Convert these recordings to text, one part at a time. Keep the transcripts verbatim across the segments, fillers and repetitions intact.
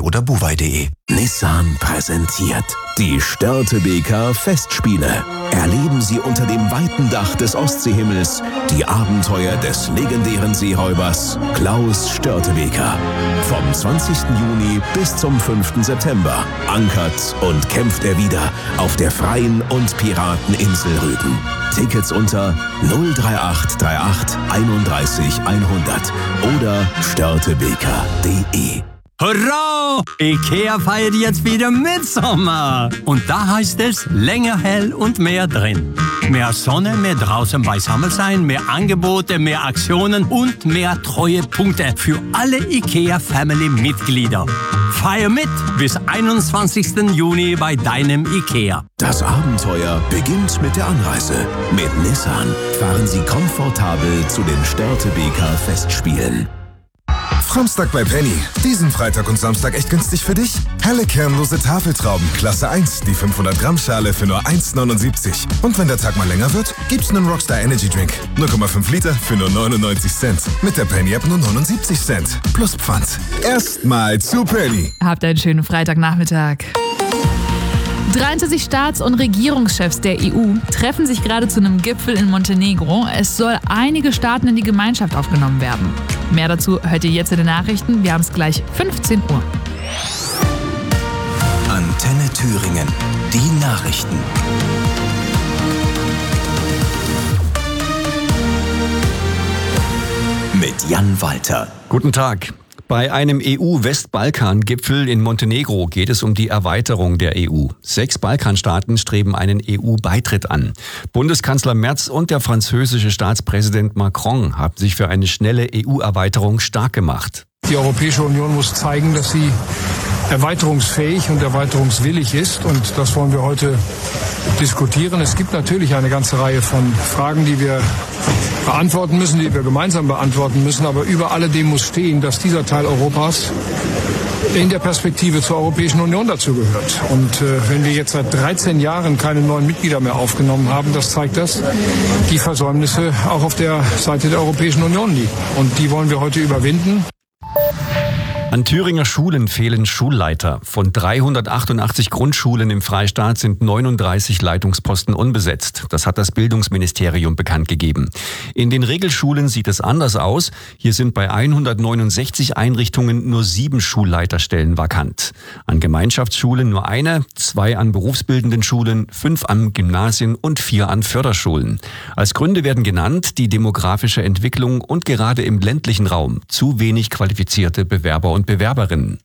oder buwei punkt de. Nissan präsentiert die Störtebeker Festspiele. Erleben Sie unter dem weiten Dach des Ostseehimmels die Abenteuer des legendären Seeräubers Klaus Störtebeker. Vom zwanzigsten Juni bis zum fünften September ankert und kämpft er wieder auf der freien und Pirateninsel Rügen. Tickets unter null drei acht drei acht einunddreißig hundert oder störtebeker punkt de. Hurra! IKEA feiert jetzt wieder Mitsommer. Und da heißt es länger hell und mehr drin. Mehr Sonne, mehr draußen beisammen sein, mehr Angebote, mehr Aktionen und mehr Treuepunkte für alle IKEA-Family-Mitglieder. Feier mit bis einundzwanzigsten Juni bei deinem IKEA. Das Abenteuer beginnt mit der Anreise. Mit Nissan fahren Sie komfortabel zu den Störtebeker Festspielen. Samstag bei Penny. Diesen Freitag und Samstag echt günstig für dich? Helle kernlose Tafeltrauben, Klasse eins, die fünfhundert Gramm Schale für nur eins neunundsiebzig. Und wenn der Tag mal länger wird, gibt's einen Rockstar Energy Drink. null Komma fünf Liter für nur neunundneunzig Cent. Mit der Penny App nur neunundsiebzig Cent. Plus Pfand. Erstmal zu Penny. Habt einen schönen Freitagnachmittag. dreiundzwanzig Staats- und Regierungschefs der E U treffen sich gerade zu einem Gipfel in Montenegro. Es soll einige Staaten in die Gemeinschaft aufgenommen werden. Mehr dazu hört ihr jetzt in den Nachrichten. Wir haben es gleich fünfzehn Uhr. Antenne Thüringen. Die Nachrichten. Mit Jan Walter. Guten Tag. Bei einem E U-Westbalkan-Gipfel in Montenegro geht es um die Erweiterung der E U. Sechs Balkanstaaten streben einen E U-Beitritt an. Bundeskanzler Merz und der französische Staatspräsident Macron haben sich für eine schnelle E U-Erweiterung stark gemacht. Die Europäische Union muss zeigen, dass sie erweiterungsfähig und erweiterungswillig ist. Und das wollen wir heute diskutieren. Es gibt natürlich eine ganze Reihe von Fragen, die wir beantworten müssen, die wir gemeinsam beantworten müssen. Aber über alledem muss stehen, dass dieser Teil Europas in der Perspektive zur Europäischen Union dazu gehört. Und äh, wenn wir jetzt seit dreizehn Jahren keine neuen Mitglieder mehr aufgenommen haben, das zeigt, dass die Versäumnisse auch auf der Seite der Europäischen Union liegen. Und die wollen wir heute überwinden. An Thüringer Schulen fehlen Schulleiter. Von dreihundertachtundachtzig Grundschulen im Freistaat sind neununddreißig Leitungsposten unbesetzt. Das hat das Bildungsministerium bekannt gegeben. In den Regelschulen sieht es anders aus. Hier sind bei hundertneunundsechzig Einrichtungen nur sieben Schulleiterstellen vakant. An Gemeinschaftsschulen nur eine, zwei an berufsbildenden Schulen, fünf an Gymnasien und vier an Förderschulen. Als Gründe werden genannt die demografische Entwicklung und gerade im ländlichen Raum zu wenig qualifizierte Bewerber und Bewerberinnen.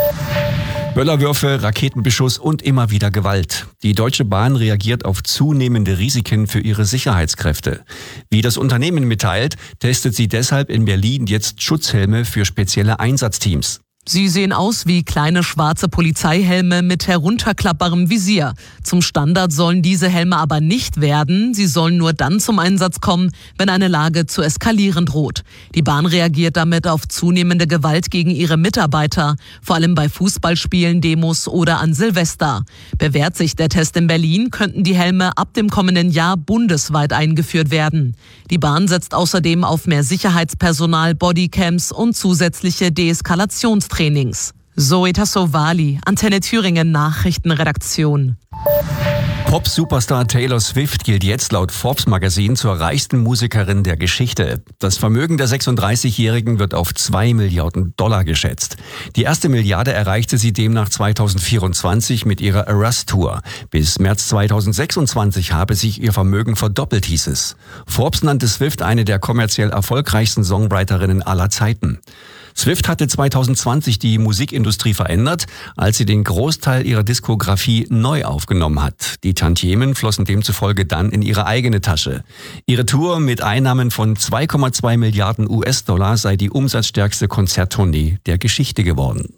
Böllerwürfe, Raketenbeschuss und immer wieder Gewalt. Die Deutsche Bahn reagiert auf zunehmende Risiken für ihre Sicherheitskräfte. Wie das Unternehmen mitteilt, testet sie deshalb in Berlin jetzt Schutzhelme für spezielle Einsatzteams. Sie sehen aus wie kleine schwarze Polizeihelme mit herunterklappbarem Visier. Zum Standard sollen diese Helme aber nicht werden. Sie sollen nur dann zum Einsatz kommen, wenn eine Lage zu eskalieren droht. Die Bahn reagiert damit auf zunehmende Gewalt gegen ihre Mitarbeiter, vor allem bei Fußballspielen, Demos oder an Silvester. Bewährt sich der Test in Berlin, könnten die Helme ab dem kommenden Jahr bundesweit eingeführt werden. Die Bahn setzt außerdem auf mehr Sicherheitspersonal, Bodycams und zusätzliche Deeskalationstrainings. Trainings. Zoe Tassovali, Antenne Thüringen Nachrichtenredaktion. Pop-Superstar Taylor Swift gilt jetzt laut Forbes Magazin zur reichsten Musikerin der Geschichte. Das Vermögen der sechsunddreißigjährigen wird auf zwei Milliarden Dollar geschätzt. Die erste Milliarde erreichte sie demnach zweitausendvierundzwanzig mit ihrer Eras Tour. Bis März zweitausendsechsundzwanzig habe sich ihr Vermögen verdoppelt, hieß es. Forbes nannte Swift eine der kommerziell erfolgreichsten Songwriterinnen aller Zeiten. Swift hatte zweitausendzwanzig die Musikindustrie verändert, als sie den Großteil ihrer Diskografie neu aufgenommen hat. Die Tantiemen flossen demzufolge dann in ihre eigene Tasche. Ihre Tour mit Einnahmen von zwei Komma zwei Milliarden U S-Dollar sei die umsatzstärkste Konzerttournee der Geschichte geworden.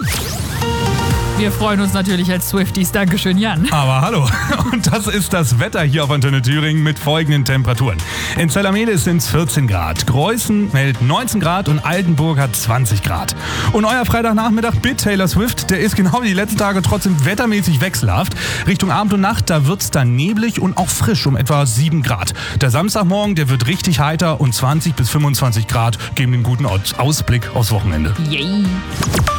Wir freuen uns natürlich als Swifties. Dankeschön, Jan. Aber hallo. Und das ist das Wetter hier auf Antenne Thüringen mit folgenden Temperaturen. In Zellermelis sind es vierzehn Grad, Greußen meldet neunzehn Grad und Altenburg hat zwanzig Grad. Und euer Freitagnachmittag mit Taylor Swift, der ist genau wie die letzten Tage trotzdem wettermäßig wechselhaft. Richtung Abend und Nacht, da wird es dann neblig und auch frisch um etwa sieben Grad. Der Samstagmorgen, der wird richtig heiter und zwanzig bis fünfundzwanzig Grad geben den guten Ausblick aufs Wochenende. Yay.